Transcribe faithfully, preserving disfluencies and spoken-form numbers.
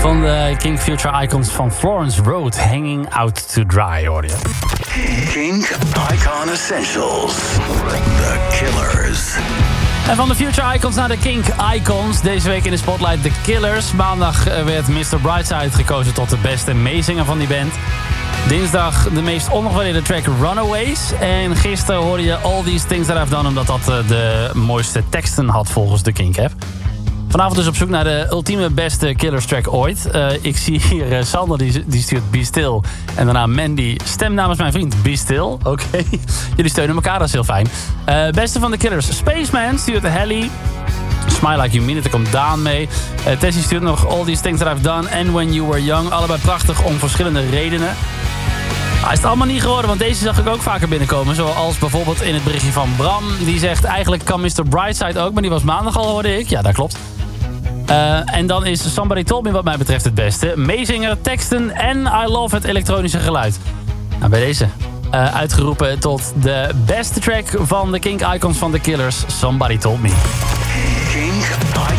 Van de Kink Future Icons van Florence Road, Hanging Out to Dry, hoor je. Kink Icon Essentials. The Killers. En van de Future Icons naar de Kink Icons. Deze week in de Spotlight The Killers. Maandag werd mister Brightside gekozen tot de beste meezinger van die band. Dinsdag de meest ongewaardeerde track Runaways. En gisteren hoorde je All These Things That I've Done, omdat dat de mooiste teksten had volgens de Kink App. Vanavond dus op zoek naar de ultieme beste Killers track ooit. Uh, ik zie hier uh, Sander, die, die stuurt Be Still. En daarna Mandy, stem namens mijn vriend Be Still. Oké, okay. Jullie steunen elkaar, dat is heel fijn. Uh, beste van de Killers, Spaceman stuurt Helly. Smile Like You Mean It, er komt Daan mee. Uh, Tessie stuurt nog All These Things That I've Done and When You Were Young. Allebei prachtig om verschillende redenen. Hij is het allemaal niet geworden, want deze zag ik ook vaker binnenkomen. Zoals bijvoorbeeld in het berichtje van Bram. Die zegt, eigenlijk kan mister Brightside ook, maar die was maandag al, hoorde ik. Ja, dat klopt. Uh, en dan is Somebody Told Me wat mij betreft het beste. Meezinger, teksten en I love het elektronische geluid. Nou, bij deze uh, uitgeroepen tot de beste track van de Kink Icons van The Killers. Somebody Told Me. Kink